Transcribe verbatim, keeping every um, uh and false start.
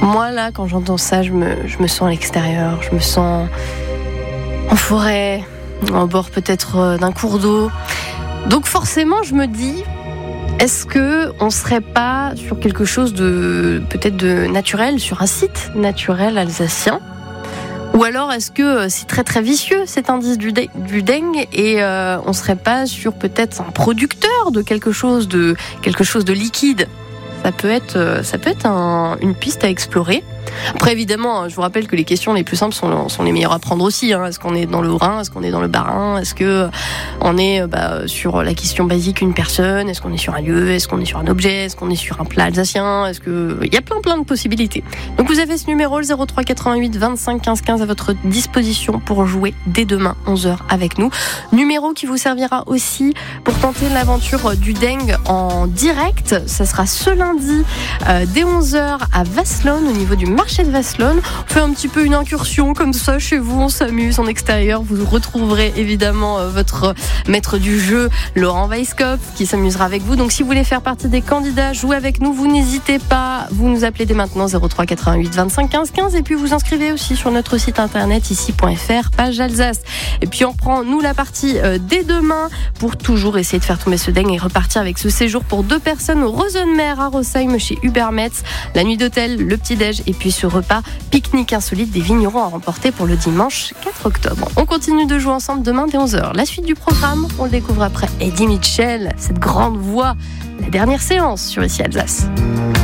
Moi, là, quand j'entends ça, je me, je me sens à l'extérieur, je me sens en forêt, en bord peut-être d'un cours d'eau. Donc forcément, je me dis, est-ce qu'on ne serait pas sur quelque chose de peut-être de naturel, sur un site naturel alsacien ? Ou alors est-ce que c'est très très vicieux cet indice du, de- du dengue et euh, on ne serait pas sur peut-être un producteur de quelque chose de, quelque chose de liquide ? Ça peut être, ça peut être un, une piste à explorer. Après, évidemment, je vous rappelle que les questions les plus simples sont, sont les meilleures à prendre aussi. Hein. Est-ce qu'on est dans le Haut-Rhin ? Est-ce qu'on est dans le Bas-Rhin ? Est-ce que on est bah, sur la question basique une personne ? Est-ce qu'on est sur un lieu ? Est-ce qu'on est sur un objet ? Est-ce qu'on est sur un plat alsacien ? Est-ce que il y a plein plein de possibilités. Donc vous avez ce numéro le zéro trois quatre-vingt-huit vingt-cinq quinze quinze à votre disposition pour jouer dès demain onze heures avec nous. Numéro qui vous servira aussi pour tenter l'aventure du dengue en direct. Ça sera ce lundi euh, dès onze heures à Vasselonne, au niveau du marché de Vasselonne. On fait un petit peu une incursion comme ça chez vous, on s'amuse en extérieur. Vous retrouverez évidemment euh, votre maître du jeu, Laurent Weisskopf, qui s'amusera avec vous. Donc si vous voulez faire partie des candidats, jouer avec nous, vous n'hésitez pas, vous nous appelez dès maintenant zéro trois quatre-vingt-huit vingt-cinq quinze quinze et puis vous inscrivez aussi sur notre site internet ici point f r, page Alsace. Et puis on reprend nous la partie euh, dès demain pour toujours essayer de faire tomber ce dengue et repartir avec ce séjour pour deux personnes au Rosenmer à Rossheim chez Ubermetz. La nuit d'hôtel, le petit-déj et puis ce repas pique-nique insolite des vignerons à remporter pour le dimanche quatre octobre. On continue de jouer ensemble demain dès onze heures. La suite du programme, on le découvre après Eddie Mitchell, cette grande voix, la dernière séance sur Ici Alsace.